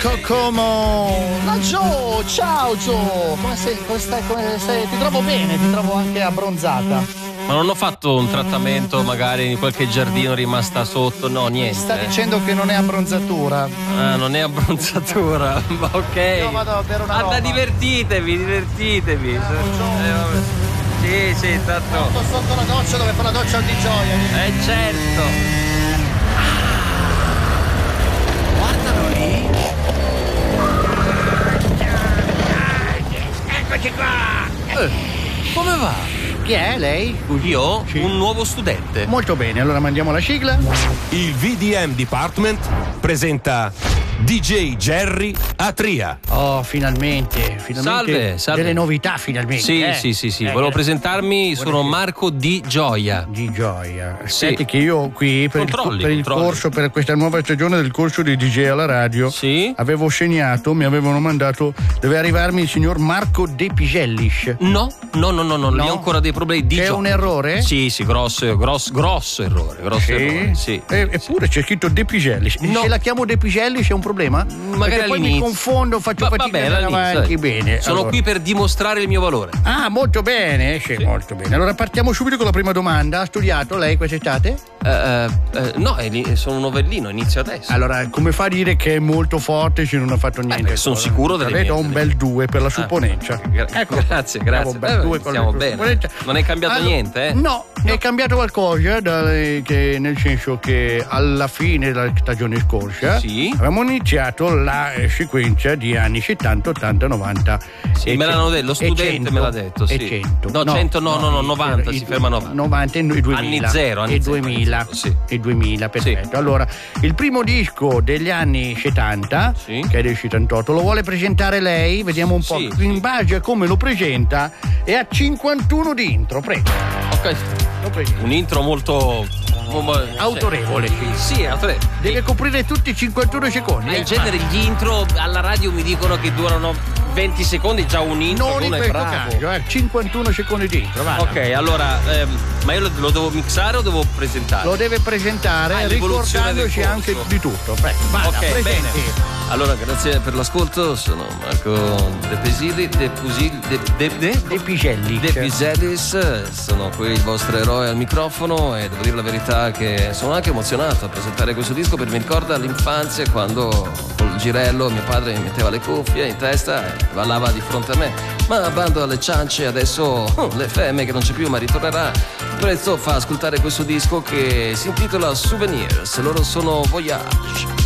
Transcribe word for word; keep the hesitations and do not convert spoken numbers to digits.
Kokomo. La Gio, ciao Gio. Come sei? Come stai? Come stai? Ti trovo bene, ti trovo anche abbronzata. Ma non ho fatto un trattamento magari in qualche giardino rimasta sotto? No, niente. Sta dicendo che non è abbronzatura. Ah, non è abbronzatura. Ma ok. Io vado a bere una roba. Ah, divertitevi, divertitevi. Eh, vabbè. Sì, sì, tanto. Sotto, sotto la doccia dove fa la doccia di gioia. Eh certo. Guardalo lì. Eccoci qua. Eh, come va? Chi è lei? Io? Sì. Un nuovo studente. Molto bene, allora mandiamo la sigla. Il V D M Department presenta D J Jerry Atria. Oh, finalmente, finalmente. Salve, salve. Delle novità, finalmente. Sì, eh? sì, sì, sì. Eh, Volevo eh. presentarmi, sono Marco Di Gioia. Di gioia. Sì. Aspetti che io qui per, Controlli, il, per il controlli. corso, per questa nuova stagione del corso di D J alla radio, Sì? avevo segnato, mi avevano mandato, deve arrivarmi il signor Marco De Pisellis. No, no, no, no, no, lì No? ho ancora dei problemi di C'è gioco. un errore? Sì, sì, grosso, grosso, grosso errore, grosso errore, sì. Eh, eppure c'è scritto De Pisellis. No. Se la chiamo De Pisellis è un problema? Magari Perché poi mi all'inizio. confondo, faccio Va- fatica vabbè, ad andare all'inizio, avanti. dai. Bene. Sono allora. qui per dimostrare il mio valore. Ah, molto bene, sì, molto bene. Allora partiamo subito con la prima domanda. Ha studiato lei quest'estate? Eh, eh, eh, no, è lì- sono un novellino, inizio adesso. Allora, come fa a dire che è molto forte se non ha fatto niente? perché sono sicuro delle Le do mie- un bel due per la Ah, supponenza. gra- Ecco. grazie, Bravo, grazie. bel Eh, due con stiamo la bene. supponenza. Non è cambiato Allora, niente, eh? No, è cambiato qualcosa, da- che, nel senso che alla fine della stagione scorsa Sì. avevamo iniziato la eh, sequenza di anni settanta, ottanta, novanta. Sì, e me l'hanno detto, lo e studente cento, me l'ha detto, sì. E cento. No, cento no, no, no, novanta, si ferma a novanta. novanta e duemila. Anni zero, anni e zero, duemila. anni zero, sì. E duemila, perfetto. Sì. Allora, il primo disco degli anni settanta, Sì. che è del settantotto, lo vuole presentare lei? Vediamo un po'. Sì, In sì. base a come lo presenta, è a cinquantuno di intro, prego. Ok. Lo prego. Un intro molto Autorevole, sì. Sì, autorevole. Deve coprire tutti i cinquantuno secondi. Ma eh. in genere gli intro alla radio mi dicono che durano venti secondi, già un intro, Non in uno è questo bravo. caso, eh, cinquantuno secondi di intro, vada. Ok, allora, ehm, ma io lo, lo devo mixare o devo presentare? Lo deve presentare Ah, l'evoluzione del ricordandoci corso. anche di tutto. Prego, vada, Ok, presenti. bene. Allora, grazie per l'ascolto, sono Marco De Pesili, De Pusil, De, de, de, De Piselli. De Pisellis, sono qui il vostro eroe al microfono e devo dire la verità che sono anche emozionato a presentare questo disco perché mi ricorda l'infanzia quando col girello mio padre mi metteva le cuffie in testa e ballava di fronte a me. Ma bando alle ciance, adesso oh, l'F M che non c'è più ma ritornerà presto fa ascoltare questo disco che si intitola Souvenirs, loro sono Voyage.